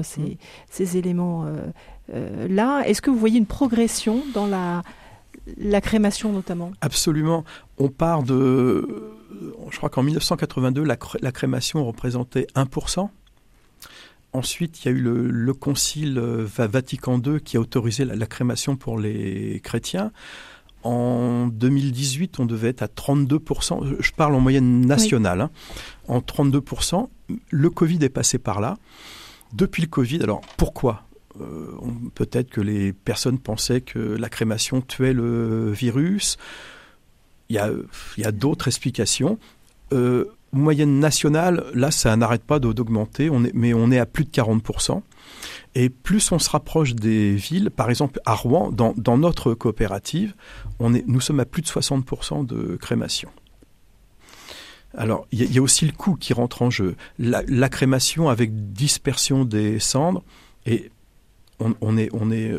ces éléments-là. Est-ce que vous voyez une progression dans la crémation notamment ? Absolument. On part de... Je crois qu'en 1982, la crémation représentait 1%. Ensuite, il y a eu le Concile Vatican II qui a autorisé la crémation pour les chrétiens. En 2018, on devait être à 32%. Je parle en moyenne nationale. En 32%. Le Covid est passé par là. Depuis le Covid, alors pourquoi ? Peut-être que les personnes pensaient que la crémation tuait le virus. Il y a d'autres explications. Moyenne nationale, là, ça n'arrête pas d'augmenter, mais on est à plus de 40%. Et plus on se rapproche des villes, par exemple à Rouen, dans notre coopérative, nous sommes à plus de 60% de crémation. Alors, il y a aussi le coût qui rentre en jeu. La crémation avec dispersion des cendres, et on est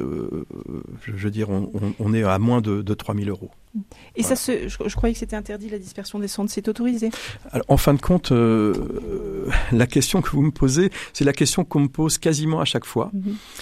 à moins de 3 000 euros. Et voilà. Ça, je croyais que c'était interdit, la dispersion des cendres, c'est autorisé ? Alors, en fin de compte, la question que vous me posez, c'est la question qu'on me pose quasiment à chaque fois.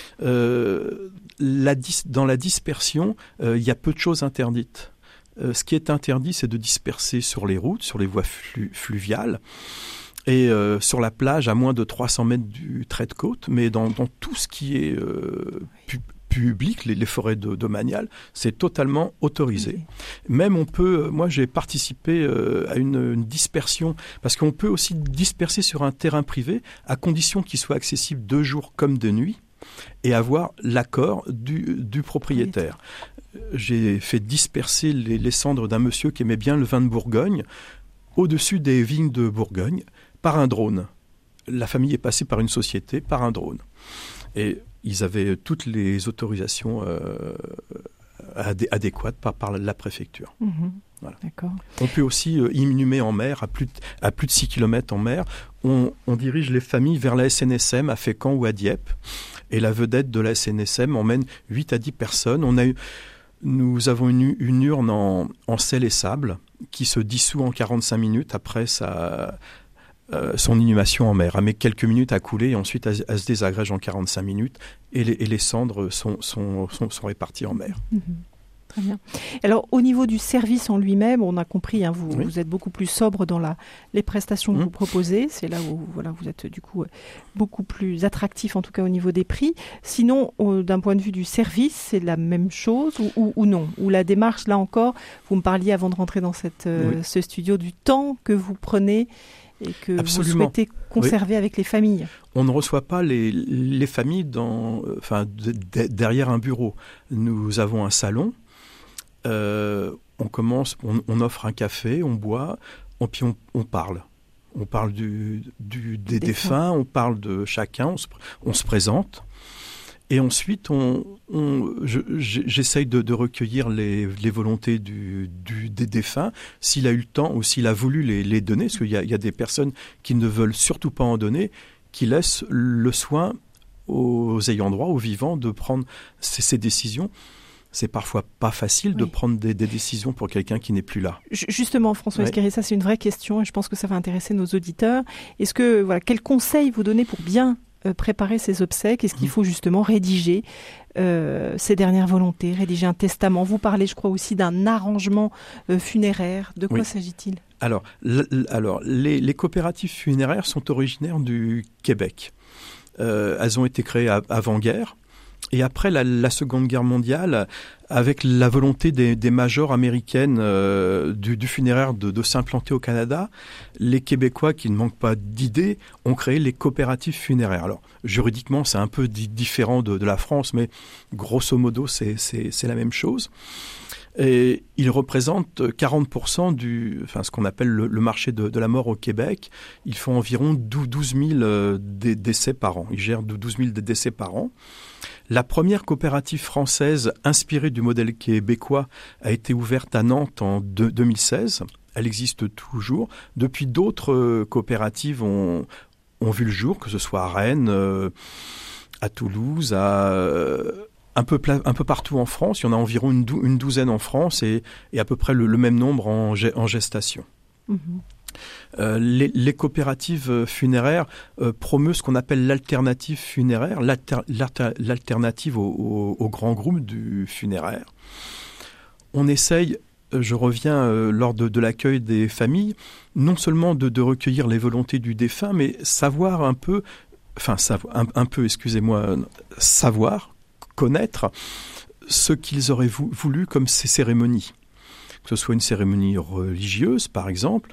Dans la dispersion, il y a peu de choses interdites. Ce qui est interdit, c'est de disperser sur les routes, sur les voies fluviales, et sur la plage à moins de 300 mètres du trait de côte, mais dans tout ce qui est public, les forêts domaniales, c'est totalement autorisé. Même on peut, moi j'ai participé à une dispersion, parce qu'on peut aussi disperser sur un terrain privé, à condition qu'il soit accessible de jour comme de nuit, et avoir l'accord du propriétaire. J'ai fait disperser les cendres d'un monsieur qui aimait bien le vin de Bourgogne, au-dessus des vignes de Bourgogne, par un drone. La famille est passée par une société, par un drone. Et ils avaient toutes les autorisations adéquates par la préfecture. Voilà. D'accord. On peut aussi inhumer en mer, à plus de 6 km en mer. On dirige les familles vers la SNSM à Fécamp ou à Dieppe. Et la vedette de la SNSM emmène 8 à 10 personnes. Nous avons une urne en sel et sable qui se dissout en 45 minutes après son inhumation en mer. Elle met quelques minutes à couler et ensuite elle se désagrège en 45 minutes et les cendres sont réparties en mer. Très bien. Alors, au niveau du service en lui-même, on a compris, vous êtes beaucoup plus sobre dans les prestations que vous proposez. C'est là où vous êtes du coup beaucoup plus attractif, en tout cas au niveau des prix. Sinon, d'un point de vue du service, c'est la même chose ou non ? Ou la démarche, là encore, vous me parliez avant de rentrer dans ce studio du temps que vous prenez et que Absolument. Vous souhaitez conserver avec les familles. On ne reçoit pas les familles derrière un bureau. Nous avons un salon. On offre un café, on boit, puis on parle. On parle des défunts, on parle de chacun, on se présente. Et ensuite, j'essaye de recueillir les volontés des défunts, s'il a eu le temps ou s'il a voulu les donner, parce qu'il y a des personnes qui ne veulent surtout pas en donner, qui laissent le soin aux ayants droit, aux vivants, de prendre ces décisions. C'est parfois pas facile de prendre des décisions pour quelqu'un qui n'est plus là. Justement, François Esquerry, ça c'est une vraie question et je pense que ça va intéresser nos auditeurs. Quels conseils vous donnez pour bien préparer ces obsèques ? Est-ce qu'il faut justement rédiger ces dernières volontés, rédiger un testament ? Vous parlez, je crois, aussi d'un arrangement funéraire. De quoi s'agit-il ? Alors, les coopératives funéraires sont originaires du Québec. Elles ont été créées avant-guerre. Et après la Seconde Guerre mondiale, avec la volonté des majors américaines du funéraire de s'implanter au Canada, les Québécois, qui ne manquent pas d'idées, ont créé les coopératives funéraires. Alors, juridiquement, c'est un peu différent de la France, mais grosso modo, c'est la même chose. Et ils représentent 40% ce qu'on appelle le marché de la mort au Québec. Ils font environ 12 000 décès par an. Ils gèrent 12 000 décès par an. La première coopérative française inspirée du modèle québécois a été ouverte à Nantes en 2016. Elle existe toujours. Depuis, d'autres coopératives ont vu le jour, que ce soit à Rennes, à Toulouse, un peu partout en France. Il y en a environ une douzaine en France et à peu près le même nombre en gestation. Les coopératives funéraires promeuvent ce qu'on appelle l'alternative funéraire, l'alternative au grand groupe du funéraire. On essaye, je reviens lors de l'accueil des familles, non seulement de recueillir les volontés du défunt, mais savoir, connaître ce qu'ils auraient voulu comme ces cérémonies. Que ce soit une cérémonie religieuse, par exemple,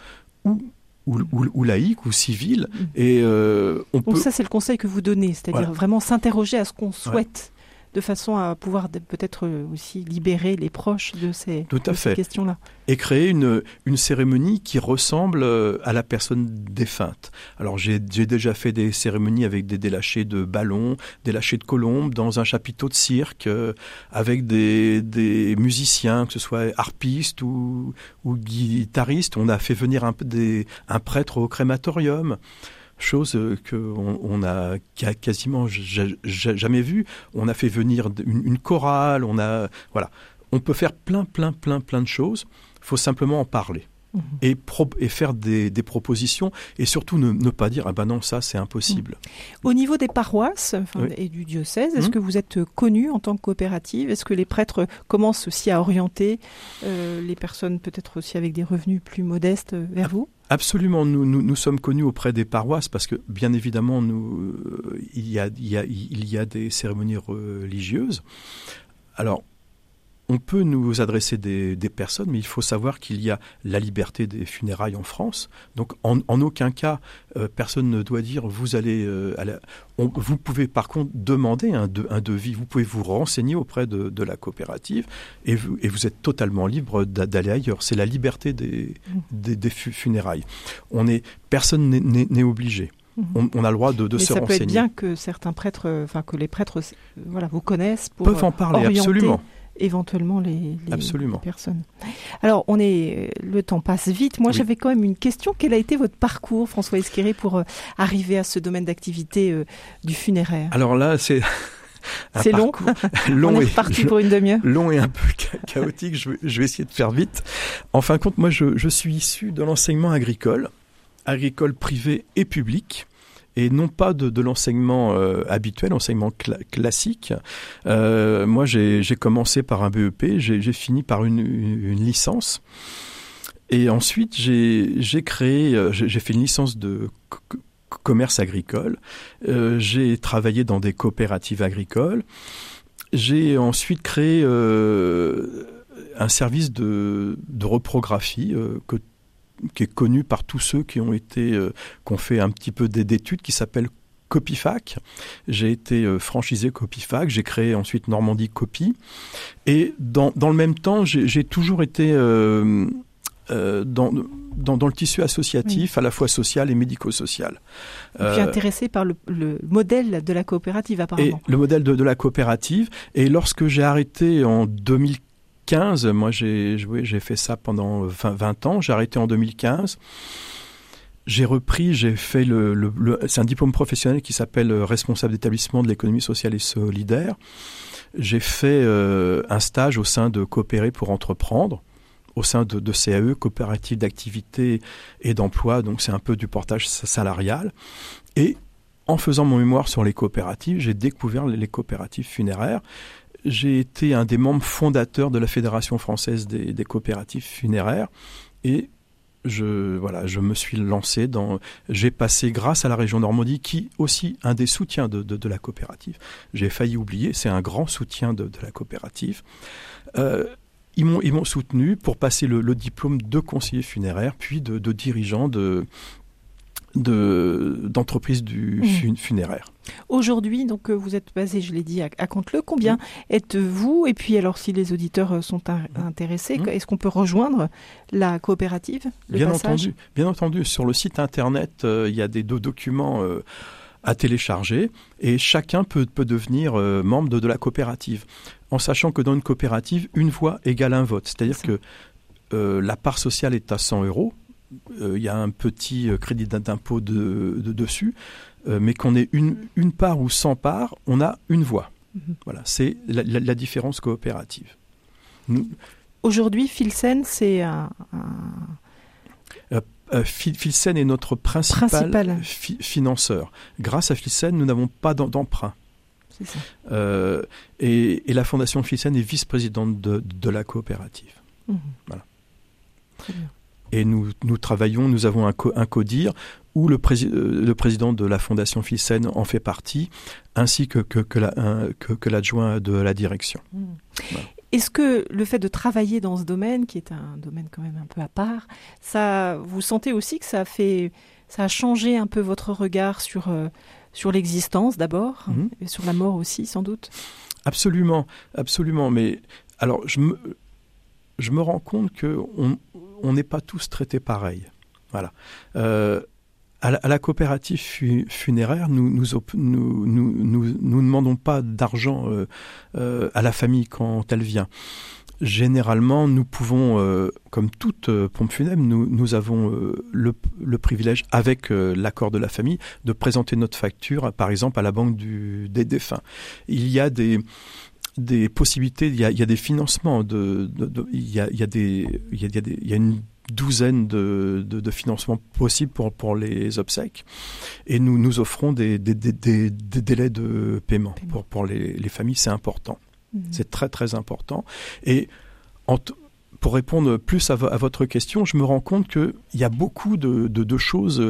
ou laïque, ou civile. Et Donc ça, c'est le conseil que vous donnez, c'est-à-dire vraiment s'interroger à ce qu'on souhaite, de façon à pouvoir peut-être aussi libérer les proches de ces questions-là. Et créer une cérémonie qui ressemble à la personne défunte. Alors j'ai déjà fait des cérémonies avec des lâchers de ballons, des lâchers de colombes, dans un chapiteau de cirque, avec des musiciens, que ce soit harpistes ou guitaristes. On a fait venir un prêtre au crématorium. Chose qu'on a quasiment jamais vue. On a fait venir une chorale, on peut faire plein de choses. Il faut simplement en parler et faire des propositions et surtout ne pas dire « ah ben non, ça c'est impossible ». Au niveau des paroisses et du diocèse, est-ce que vous êtes connu en tant que coopérative ? Est-ce que les prêtres commencent aussi à orienter les personnes peut-être aussi avec des revenus plus modestes vers vous ? Absolument, nous sommes connus auprès des paroisses parce que bien évidemment il y a des cérémonies religieuses. Alors on peut nous adresser des personnes, mais il faut savoir qu'il y a la liberté des funérailles en France. Donc en aucun cas personne ne doit dire vous allez vous pouvez par contre demander un devis, vous pouvez vous renseigner auprès de la coopérative et vous êtes totalement libre d'aller ailleurs. C'est la liberté des funérailles. Personne n'est obligé. On a le droit de se renseigner. Mais ça peut être bien que certains prêtres, que les prêtres vous connaissent pour peuvent en parler, orienter absolument. Éventuellement les personnes. Alors, le temps passe vite. Moi, j'avais quand même une question. Quel a été votre parcours, François Esquiré, pour arriver à ce domaine d'activité du funéraire ? Alors là, c'est long. On est reparti pour une demi-heure. Long et un peu chaotique. Je vais essayer de faire vite. En fin de compte, moi, je suis issu de l'enseignement agricole privé et public. Et non pas de l'enseignement habituel, enseignement classique. Moi, j'ai commencé par un BEP, j'ai fini par une licence. Et ensuite, j'ai fait une licence de commerce agricole. J'ai travaillé dans des coopératives agricoles. J'ai ensuite créé un service de reprographie qui est connu par tous ceux qui ont fait un petit peu d'études, qui s'appelle Copyfac. J'ai été franchisé Copyfac, j'ai créé ensuite Normandie Copy. Et dans le même temps, j'ai toujours été dans le tissu associatif, à la fois social et médico-social. Et puis intéressé par le modèle de la coopérative, apparemment. Et le modèle de la coopérative. Et lorsque j'ai arrêté en 2015, moi j'ai fait ça pendant 20 ans, j'ai arrêté en 2015. J'ai repris, j'ai fait c'est un diplôme professionnel qui s'appelle responsable d'établissement de l'économie sociale et solidaire. J'ai fait un stage au sein de Coopérer pour entreprendre, au sein de CAE, coopérative d'activité et d'emploi, donc c'est un peu du portage salarial. Et en faisant mon mémoire sur les coopératives, j'ai découvert les coopératives funéraires. J'ai été un des membres fondateurs de la Fédération française des coopératives funéraires et je me suis lancé j'ai passé grâce à la région Normandie qui aussi un des soutiens de la coopérative. J'ai failli oublier, c'est un grand soutien de la coopérative. Ils m'ont soutenu pour passer le diplôme de conseiller funéraire puis de dirigeant d'entreprise du funéraire. Aujourd'hui, donc vous êtes basé, je l'ai dit, à Canteleu. Combien êtes-vous ? Et puis alors, si les auditeurs sont intéressés, est-ce qu'on peut rejoindre la coopérative ? Bien entendu. Sur le site internet, il y a des documents à télécharger et chacun peut devenir membre de la coopérative. En sachant que dans une coopérative, une voix égale un vote. C'est-à-dire que la part sociale est à 100 €. Il y a un petit crédit d'impôt dessus, mais qu'on ait une part ou 100 parts, on a une voix. Voilà, c'est la différence coopérative. Aujourd'hui, Filsen, c'est Filsen est notre principal financeur. Grâce à Filsen, nous n'avons pas d'emprunt. C'est ça. Et la Fondation Filsen est vice-présidente de la coopérative. Voilà. Très bien. Et nous travaillons, nous avons un CODIR où le président de la Fondation Filsen en fait partie, ainsi que l'adjoint de la direction. Voilà. Est-ce que le fait de travailler dans ce domaine, qui est un domaine quand même un peu à part, vous sentez aussi que ça a changé un peu votre regard sur l'existence d'abord, et sur la mort aussi sans doute? Absolument. Mais alors je me rends compte qu'on n'est pas tous traités pareil. Voilà. À la coopérative funéraire, nous ne demandons pas d'argent à la famille quand elle vient. Généralement, nous pouvons, comme toute pompe funèbre, nous avons le privilège, avec l'accord de la famille, de présenter notre facture, par exemple, à la banque des défunts. Il y a des possibilités, il y a des financements, il y a une douzaine de financements possibles pour les obsèques, et nous offrons des délais de paiement. Pour les familles, c'est important. C'est très très important. Et pour répondre plus à votre question, je me rends compte qu'il y a beaucoup de choses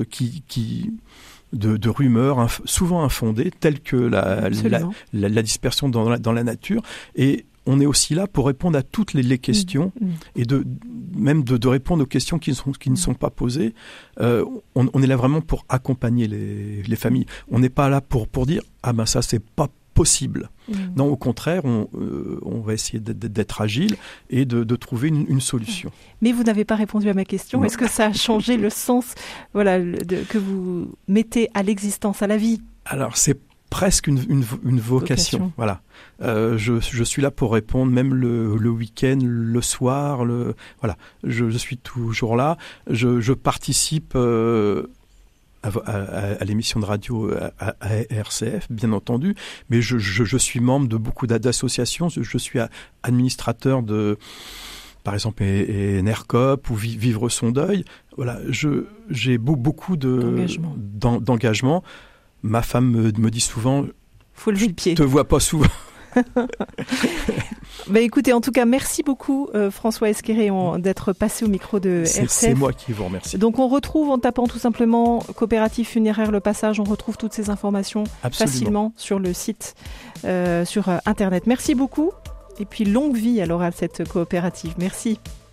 de rumeurs souvent infondées, telles que la dispersion dans la nature. Et on est aussi là pour répondre à toutes les questions et même de répondre aux questions qui ne sont pas posées. On est là vraiment pour accompagner les familles. On n'est pas là pour dire « Ah ben ça, c'est pas possible ». Non, au contraire, on va essayer d'être agile et de trouver une solution. Mais vous n'avez pas répondu à ma question. Non. Est-ce que ça a changé le sens que vous mettez à l'existence, à la vie? Alors, c'est presque une vocation. Voilà. Je suis là pour répondre, même le week-end, le soir. Voilà. Je suis toujours là. Je participe à l'émission de radio à RCF, bien entendu, mais je suis membre de beaucoup d'associations. Je suis administrateur de, par exemple, NERCOP ou Vivre son deuil. Voilà. J'ai beaucoup d'engagement. Ma femme me dit souvent, faut lever le pied. Je te vois pas souvent. Écoutez, en tout cas, merci beaucoup François Esqueré d'être passé au micro de RCF. C'est moi qui vous remercie. Donc on retrouve, en tapant tout simplement Coopérative Funéraire Le Passage, on retrouve toutes ces informations facilement sur le site, sur Internet. Merci beaucoup et puis longue vie alors à cette coopérative. Merci.